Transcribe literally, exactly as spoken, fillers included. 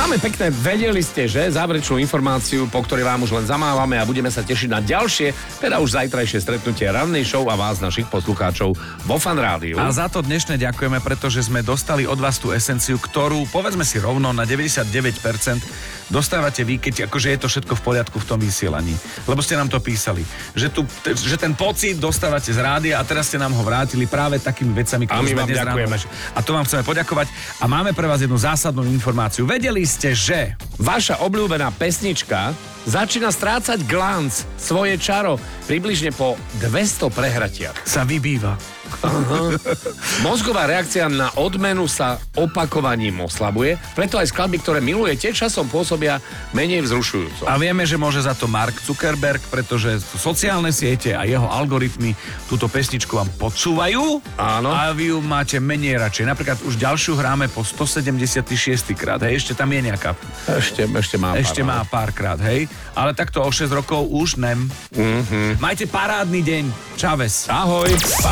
Máme pekné, vedeli ste, že? Záverečnú informáciu, po ktorej vám už len zamávame a budeme sa tešiť na ďalšie, teda už zajtrajšie stretnutie rannej show a vás, našich poslucháčov, vo Fan Rádiu. A za to dnešné ďakujeme, pretože sme dostali od vás tú esenciu, ktorú, povedzme si rovno, na deväťdesiatdeväť percent dostávate vy, keď akože je to všetko v poriadku v tom vysielaní. Lebo ste nám to písali. Že, tu, že ten pocit dostávate z rádia a teraz ste nám ho vrátili práve takými vecami, ktoré sme dnes ráno. A to vám chceme poďakovať. A máme pre vás jednu zásadnú informáciu. Vedeli ste, že vaša obľúbená pesnička začína strácať glanc, svoje čaro, približne po dvesto prehratiach. Sa vybýva. Aha. Mozgová reakcia na odmenu sa opakovaním oslabuje, preto aj skladby, ktoré milujete, časom pôsobia menej vzrušujúco. A vieme, že môže za to Mark Zuckerberg, pretože sociálne siete a jeho algoritmy túto pesničku vám podsúvajú. Áno. A vy ju máte menej radšej. Napríklad už ďalšiu hráme po stosedemdesiatšesť krát, hej, ešte tam je nejaká. Ešte, ešte má pár. Ešte má párkrát, hej. Ale takto o šesť rokov už nem. Mm-hmm. Majte parádny deň. Čaves. Ahoj.